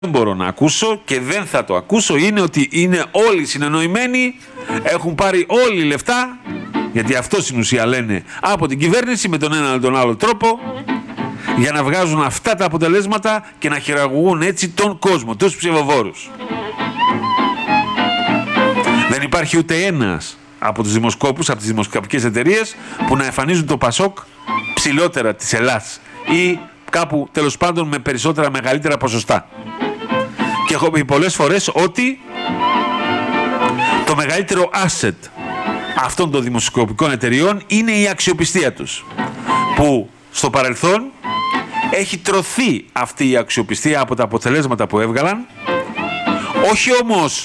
μπορώ να ακούσω και δεν θα το ακούσω είναι ότι είναι όλοι συνεννοημένοι, έχουν πάρει όλοι λεφτά, γιατί αυτό στην ουσία λένε, από την κυβέρνηση με τον ένα ή τον άλλο τρόπο, για να βγάζουν αυτά τα αποτελέσματα και να χειραγωγούν έτσι τον κόσμο, τους ψηφοφόρους. Δεν υπάρχει ούτε ένας από τους δημοσκόπους, από τις δημοσκοπικές εταιρείες που να εμφανίζουν το Πασόκ ψηλότερα της Ελλάδας ή κάπου τέλος πάντων με περισσότερα μεγαλύτερα ποσοστά. Και έχω πει πολλές φορές ότι το μεγαλύτερο asset αυτών των δημοσκοπικών εταιριών είναι η αξιοπιστία τους, που στο παρελθόν έχει τρωθεί αυτή η αξιοπιστία από τα αποτελέσματα που έβγαλαν, όχι όμως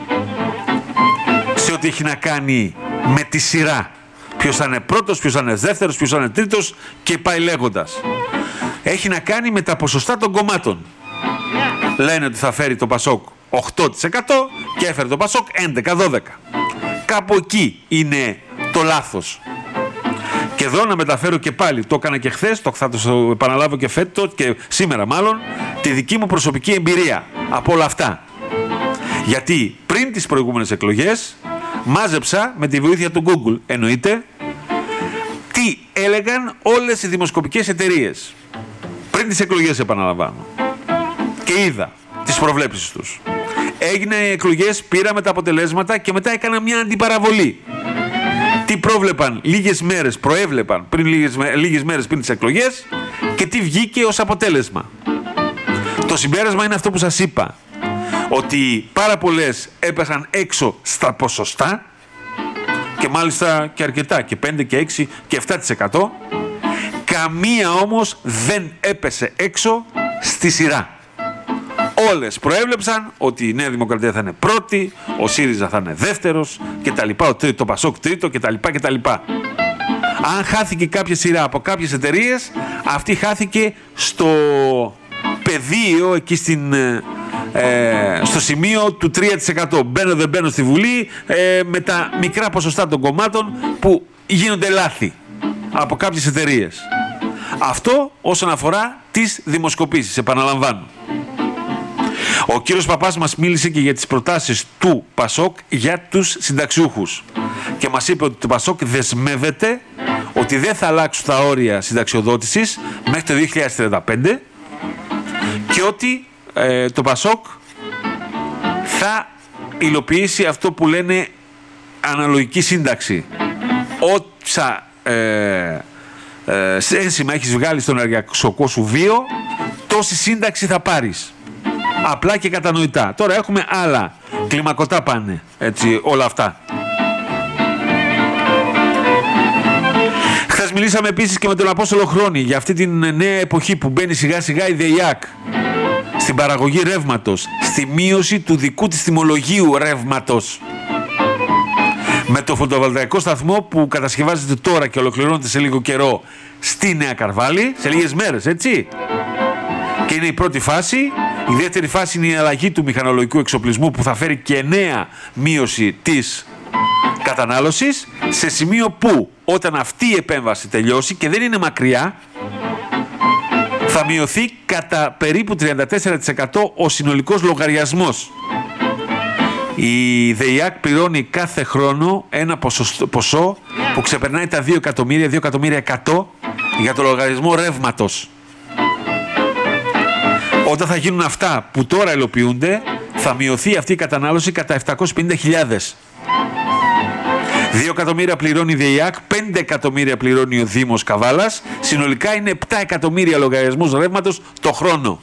σε ό,τι έχει να κάνει με τη σειρά, ποιος θα είναι πρώτος, ποιος θα είναι δεύτερος, ποιος θα είναι τρίτος και πάει λέγοντας. Έχει να κάνει με τα ποσοστά των κομμάτων. Λένε ότι θα φέρει το Πασόκ 8% και έφερε το Πασόκ 11-12%. Κάπου εκεί είναι το λάθος. Και εδώ να μεταφέρω και πάλι, το έκανα και χθες, θα το επαναλάβω και φέτος και σήμερα μάλλον, τη δική μου προσωπική εμπειρία από όλα αυτά. Γιατί πριν τις προηγούμενες εκλογές μάζεψα με τη βοήθεια του Google, εννοείται, τι έλεγαν όλες οι δημοσκοπικές εταιρείες. Πριν τις εκλογές επαναλαμβάνω. Και είδα τις προβλέψεις τους. Έγιναν οι εκλογές, πήραμε τα αποτελέσματα και μετά έκανα μια αντιπαραβολή. Τι πρόβλεπαν λίγες μέρες, προέβλεπαν λίγες μέρες πριν τις εκλογές και τι βγήκε ως αποτέλεσμα. Το συμπέρασμα είναι αυτό που σας είπα. Ότι πάρα πολλές έπεσαν έξω στα ποσοστά και μάλιστα και αρκετά, και 5 και 6 και 7%. Καμία όμως δεν έπεσε έξω στη σειρά. Όλες προέβλεψαν ότι η Νέα Δημοκρατία θα είναι πρώτη, ο ΣΥΡΙΖΑ θα είναι δεύτερος κτλ. Το Πασόκ τρίτο κτλ. Αν χάθηκε κάποια σειρά από κάποιες εταιρείες, αυτή χάθηκε στο πεδίο, εκεί στο σημείο του 3%. Μπαίνω δεν μπαίνω στη Βουλή, με τα μικρά ποσοστά των κομμάτων που γίνονται λάθη από κάποιες εταιρείες. Αυτό όσον αφορά τις δημοσκοπήσεις, επαναλαμβάνω. Ο κύριος Παπάς μας μίλησε και για τις προτάσεις του Πασόκ για τους συνταξιούχους και μας είπε ότι το Πασόκ δεσμεύεται ότι δεν θα αλλάξουν τα όρια συνταξιοδότησης μέχρι το 2035 και ότι το Πασόκ θα υλοποιήσει αυτό που λένε αναλογική σύνταξη. Όσα ένσημα έχεις βγάλει στον ενεργειακό σου βίο, τόση σύνταξη θα πάρεις. Απλά και κατανοητά. Τώρα έχουμε άλλα. Κλιμακωτά πάνε. Έτσι, όλα αυτά. Χθες μιλήσαμε επίσης και με τον Απόστολο Χρόνη για αυτή την νέα εποχή που μπαίνει σιγά σιγά η ΔΕΙΑΚ στην παραγωγή ρεύματος, στη μείωση του δικού της τιμολογίου ρεύματος. Με το φωτοβολταϊκό σταθμό που κατασκευάζεται τώρα και ολοκληρώνεται σε λίγο καιρό στη Νέα Καρβάλη, σε λίγες μέρες, έτσι. Και είναι η πρώτη φάση. Η δεύτερη φάση είναι η αλλαγή του μηχανολογικού εξοπλισμού που θα φέρει και νέα μείωση της κατανάλωσης, σε σημείο που όταν αυτή η επέμβαση τελειώσει, και δεν είναι μακριά, θα μειωθεί κατά περίπου 34% ο συνολικός λογαριασμός. Η ΔΕΙΑΚ πληρώνει κάθε χρόνο ένα ποσό που ξεπερνάει τα 2 εκατομμύρια 100 για το λογαριασμό ρεύματος. Όταν θα γίνουν αυτά που τώρα υλοποιούνται, θα μειωθεί αυτή η κατανάλωση κατά 750.000. 2 εκατομμύρια πληρώνει η ΔΕΙΑΚ, 5 εκατομμύρια πληρώνει ο Δήμος Καβάλας. Συνολικά είναι 7 εκατομμύρια λογαριασμούς ρεύματος το χρόνο.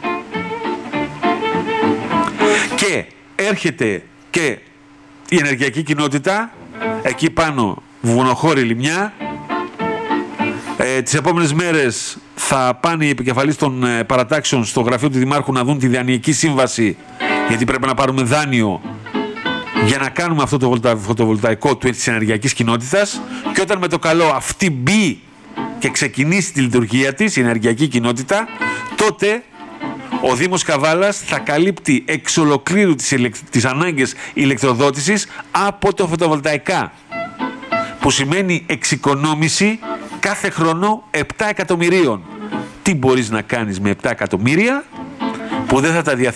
Και έρχεται και η ενεργειακή κοινότητα, εκεί πάνω βουνοχώρη λιμιά. Τις επόμενες μέρες θα πάνε οι επικεφαλείς των παρατάξεων στο γραφείο του Δημάρχου να δουν τη δανειακή σύμβαση, γιατί πρέπει να πάρουμε δάνειο για να κάνουμε αυτό το φωτοβολταϊκό της ενεργειακής κοινότητας, και όταν με το καλό αυτή μπει και ξεκινήσει τη λειτουργία της, η ενεργειακή κοινότητα, τότε ο Δήμος Καβάλας θα καλύπτει εξ ολοκλήρου τις ανάγκες ηλεκτροδότησης από το φωτοβολταϊκά, που σημαίνει εξοικονόμηση κάθε χρόνο 7 εκατομμυρίων. Τι μπορείς να κάνεις με 7 εκατομμύρια? που δεν θα τα